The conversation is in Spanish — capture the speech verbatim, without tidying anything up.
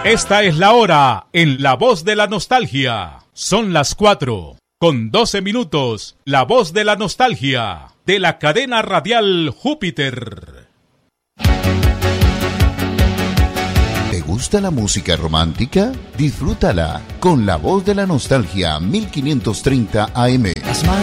Esta es la hora en La Voz de la Nostalgia. Son las cuatro con doce minutos. La Voz de la Nostalgia de la cadena radial Júpiter. ¿Te gusta la música romántica? Disfrútala con La Voz de la Nostalgia mil quinientos treinta A M. Las manos